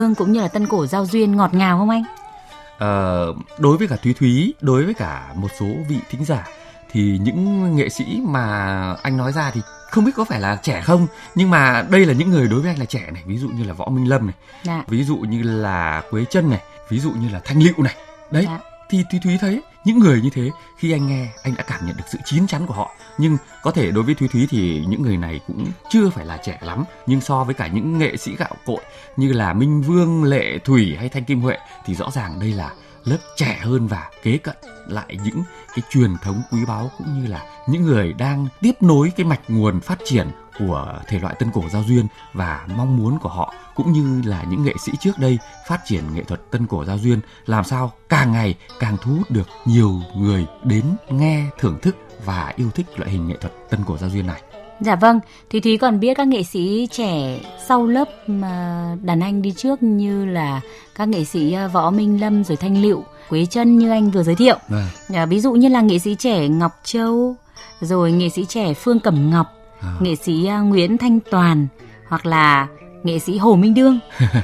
cũng như là tân cổ giao duyên ngọt ngào không anh? Đối với cả Thúy Thúy, đối với cả một số vị thính giả thì những nghệ sĩ mà anh nói ra thì không biết có phải là trẻ không, nhưng mà đây là những người đối với anh là trẻ này, ví dụ như là Võ Minh Lâm này, ví dụ như là Quế Trân này, ví dụ như là Thanh Lựu này. Đấy, thì Thúy Thúy thấy những người như thế, khi anh nghe anh đã cảm nhận được sự chín chắn của họ. Nhưng có thể đối với Thúy Thúy thì những người này cũng chưa phải là trẻ lắm, nhưng so với cả những nghệ sĩ gạo cội như là Minh Vương, Lệ Thủy hay Thanh Kim Huệ thì rõ ràng đây là lớp trẻ hơn và kế cận lại những cái truyền thống quý báu, cũng như là những người đang tiếp nối cái mạch nguồn phát triển của thể loại tân cổ giao duyên. Và mong muốn của họ cũng như là những nghệ sĩ trước đây phát triển nghệ thuật tân cổ giao duyên làm sao càng ngày càng thu hút được nhiều người đến nghe, thưởng thức và yêu thích loại hình nghệ thuật tân cổ giao duyên này. Dạ vâng, Thúy Thúy còn biết các nghệ sĩ trẻ sau lớp đàn anh đi trước như là các nghệ sĩ Võ Minh Lâm rồi Thanh Lựu, Quế Trân như anh vừa giới thiệu. Ví dụ như là nghệ sĩ trẻ Ngọc Châu, rồi nghệ sĩ trẻ Phương Cẩm Ngọc, nghệ sĩ Nguyễn Thanh Toàn hoặc là nghệ sĩ Hồ Minh Đương.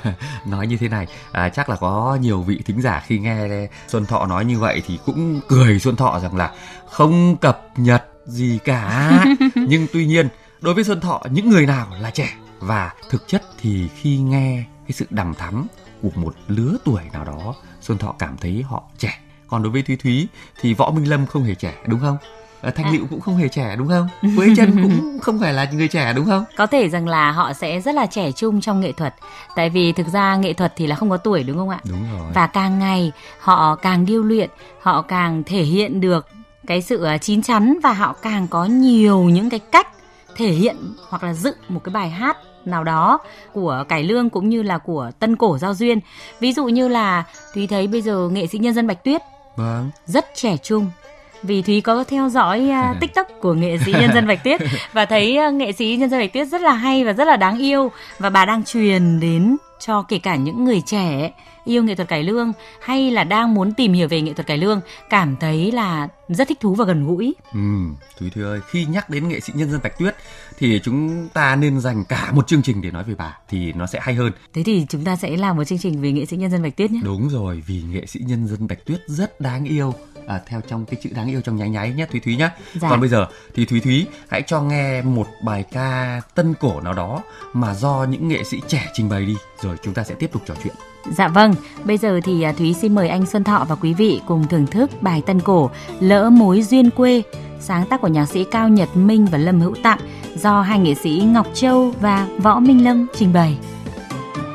Nói như thế này, chắc là có nhiều vị thính giả khi nghe Xuân Thọ nói như vậy thì cũng cười Xuân Thọ rằng là không cập nhật gì cả. Nhưng tuy nhiên đối với Xuân Thọ, những người nào là trẻ, và thực chất thì khi nghe cái sự đằm thắm của một lứa tuổi nào đó, Xuân Thọ cảm thấy họ trẻ. Còn đối với Thúy Thúy thì Võ Minh Lâm không hề trẻ, đúng không? Thanh Lựu cũng không hề trẻ, đúng không? Quế Trân cũng không phải là người trẻ, đúng không? Có thể rằng là họ sẽ rất là trẻ trung trong nghệ thuật. Tại vì thực ra nghệ thuật thì là không có tuổi, đúng không ạ? Đúng rồi. Và càng ngày họ càng điêu luyện, họ càng thể hiện được cái sự chín chắn, và họ càng có nhiều những cái cách thể hiện hoặc là dựng một cái bài hát nào đó của cải lương cũng như là của tân cổ giao duyên. Ví dụ như là Thúy thấy bây giờ nghệ sĩ nhân dân Bạch Tuyết rất trẻ trung. Vì Thúy có theo dõi TikTok của nghệ sĩ nhân dân Bạch Tuyết và thấy nghệ sĩ nhân dân Bạch Tuyết rất là hay và rất là đáng yêu, và bà đang truyền đến cho kể cả những người trẻ yêu nghệ thuật cải lương hay là đang muốn tìm hiểu về nghệ thuật cải lương, cảm thấy là rất thích thú và gần gũi. Thúy Thúy ơi, khi nhắc đến nghệ sĩ nhân dân Bạch Tuyết thì chúng ta nên dành cả một chương trình để nói về bà thì nó sẽ hay hơn. Thế thì chúng ta sẽ làm một chương trình về nghệ sĩ nhân dân Bạch Tuyết nhé. Đúng rồi, vì nghệ sĩ nhân dân Bạch Tuyết rất đáng yêu. Theo trong cái chữ đáng yêu trong nháy nháy nhé Thúy Thúy nhé. Còn bây giờ thì Thúy Thúy hãy cho nghe một bài ca tân cổ nào đó mà do những nghệ sĩ trẻ trình bày đi, rồi chúng ta sẽ tiếp tục trò chuyện. Dạ vâng, bây giờ thì Thúy xin mời anh Xuân Thọ và quý vị cùng thưởng thức bài tân cổ Lỡ Mối Duyên Quê, sáng tác của nhạc sĩ Cao Nhật Minh và Lâm Hữu Tặng, do hai nghệ sĩ Ngọc Châu và Võ Minh Lâm trình bày.